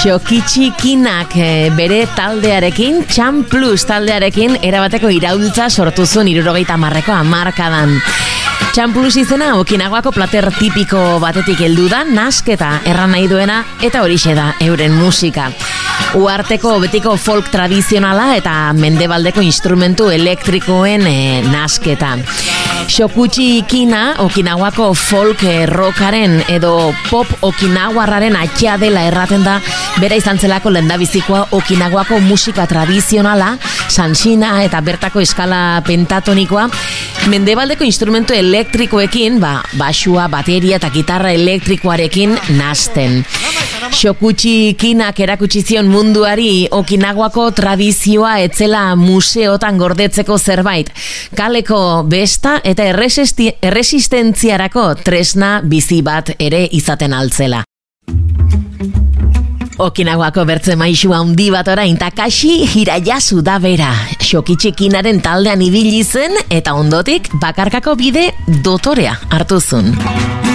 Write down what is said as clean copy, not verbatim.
Shokichi Kinak bere taldearekin, Chan Plus taldearekin, erabateko iraultza sortu zuen 70ko hamarkadan. Chan Plus izena Okinaguako plater tipiko batetik heldu da, nasketa erran nahi duena, eta horixe da euren musika. Uarteko betiko folk tradizionala eta mendebaldeko instrumentu elektrikoen nasketa. Shokuchi Kina, Okinaguako folk rockaren edo pop okinaguarraren atxea dela erraten da, bera izan zelako lehendabizikoa Okinaguako musika tradizionala, sanshina eta bertako eskala pentatonikoa, mendebaldeko instrumentu elektrikoekin, basua, bateria eta gitarra elektrikoarekin nasten. Shokuchi Kinak erakutsi zion munduari Okinaguako tradizioa etzela museotan gordetzeko zerbait, kaleko besta eta erresistentziarako tresna bizi bat ere izaten altzela. Okinaguako bertze maisu handi bat orain, Takashi Hirayasu da bera. Shokichi Kinaren taldean ibili zen eta ondotik bakarkako bide dotorea hartu zuen.